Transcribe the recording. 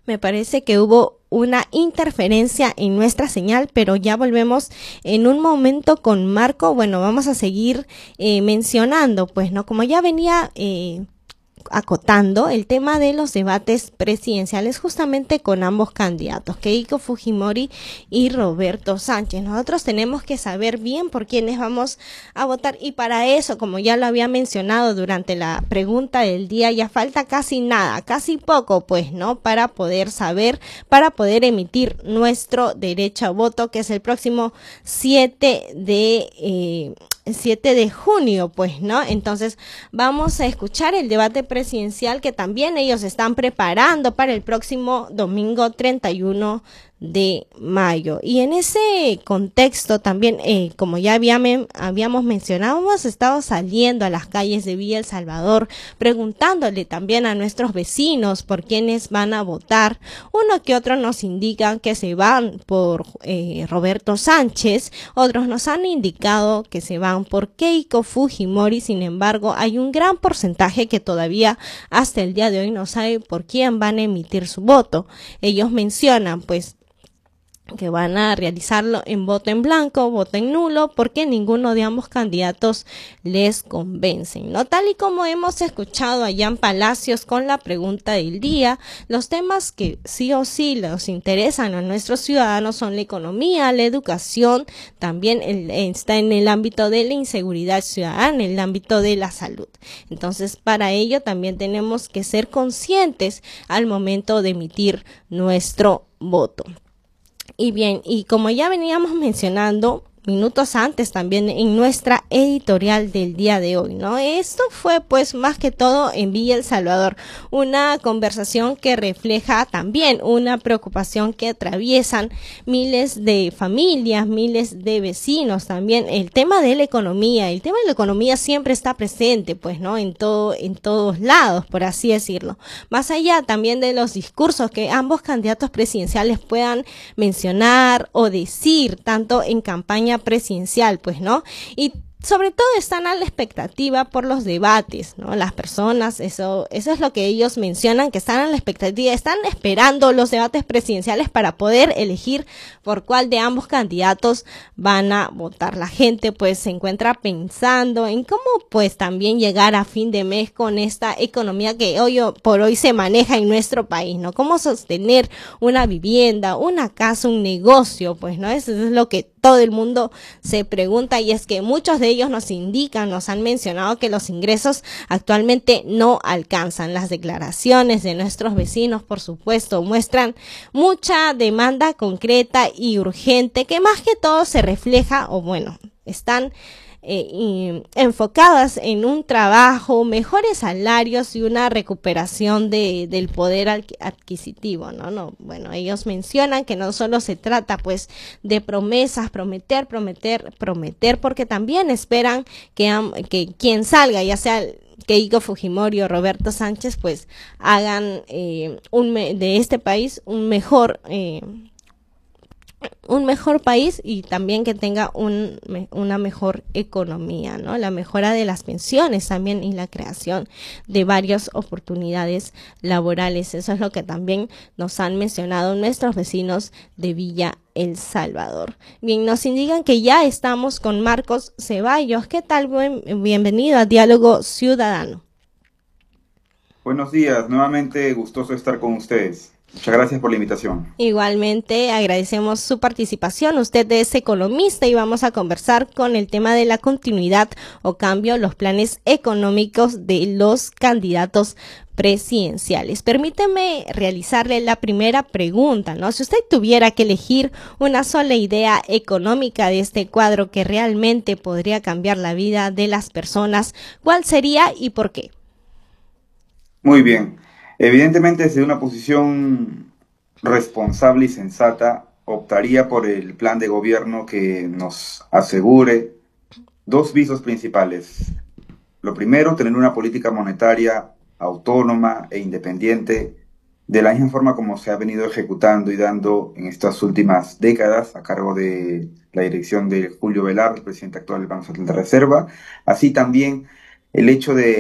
Me parece que hubo una interferencia en nuestra señal, pero ya volvemos en un momento con Marco. Bueno, vamos a seguir mencionando, pues, ¿no? Como ya venía acotando el tema de los debates presidenciales justamente con ambos candidatos, Keiko Fujimori y Roberto Sánchez. Nosotros tenemos que saber bien por quiénes vamos a votar y para eso, como ya lo había mencionado durante la pregunta del día, ya falta casi nada, casi poco, pues, ¿no? Para poder saber, para poder emitir nuestro derecho a voto, que es el próximo 7 de junio, pues, ¿no? Entonces vamos a escuchar el debate presidencial que también ellos están preparando para el próximo domingo 31 de mayo. Y en ese contexto también, como ya habíamos mencionado, hemos estado saliendo a las calles de Villa El Salvador, preguntándole también a nuestros vecinos por quiénes van a votar. Uno que otro nos indican que se van por Roberto Sánchez, otros nos han indicado que se van por Keiko Fujimori. Sin embargo, hay un gran porcentaje que todavía hasta el día de hoy no sabe por quién van a emitir su voto. Ellos mencionan, pues, que van a realizarlo en voto en blanco, voto en nulo, porque ninguno de ambos candidatos les convencen, ¿no? Tal y como hemos escuchado allá en Palacios con la pregunta del día, los temas que sí o sí les interesan a nuestros ciudadanos son la economía, la educación, también está en el ámbito de la inseguridad ciudadana, en el ámbito de la salud. Entonces, para ello también tenemos que ser conscientes al momento de emitir nuestro voto. Y bien, y como ya veníamos mencionando minutos antes también en nuestra editorial del día de hoy, ¿no? Esto fue pues más que todo en Villa El Salvador, una conversación que refleja también una preocupación que atraviesan miles de familias, miles de vecinos también. El tema de la economía siempre está presente, pues, ¿no? En todos lados, por así decirlo. Más allá también de los discursos que ambos candidatos presidenciales puedan mencionar o decir, tanto en campaña presidencial, pues, ¿no? Y sobre todo están a la expectativa por los debates, ¿no? Las personas, eso es lo que ellos mencionan, que están a la expectativa, están esperando los debates presidenciales para poder elegir por cuál de ambos candidatos van a votar. La gente pues se encuentra pensando en cómo pues también llegar a fin de mes con esta economía que hoy por hoy se maneja en nuestro país, ¿no? Cómo sostener una vivienda, una casa, un negocio, pues, ¿no? Eso es lo que todo el mundo se pregunta, y es que muchos de ellos nos han mencionado que los ingresos actualmente no alcanzan. Las declaraciones de nuestros vecinos, por supuesto, muestran mucha demanda concreta y urgente que más que todo se refleja, o bueno, están enfocadas en un trabajo, mejores salarios y una recuperación del poder adquisitivo, ¿no? Bueno, ellos mencionan que no solo se trata pues de promesas, prometer, porque también esperan que quien salga, ya sea Keiko Fujimori o Roberto Sánchez, pues hagan de este país un mejor país, y también que tenga una mejor economía, ¿no? La mejora de las pensiones también y la creación de varias oportunidades laborales. Eso es lo que también nos han mencionado nuestros vecinos de Villa El Salvador. Bien, nos indican que ya estamos con Marcos Ceballos. ¿Qué tal? Bienvenido a Diálogo Ciudadano. Buenos días, nuevamente gustoso estar con ustedes. Muchas gracias por la invitación. Igualmente agradecemos su participación. Usted es economista y vamos a conversar con el tema de la continuidad o cambio, los planes económicos de los candidatos presidenciales. Permíteme realizarle la primera pregunta, ¿no? Si usted tuviera que elegir una sola idea económica de este cuadro que realmente podría cambiar la vida de las personas, ¿cuál sería y por qué? Muy bien. Evidentemente, desde una posición responsable y sensata, optaría por el plan de gobierno que nos asegure dos visos principales. Lo primero, tener una política monetaria autónoma e independiente, de la misma forma como se ha venido ejecutando y dando en estas últimas décadas a cargo de la dirección de Julio Velarde, el presidente actual del Banco Central de Reserva. Así también el hecho de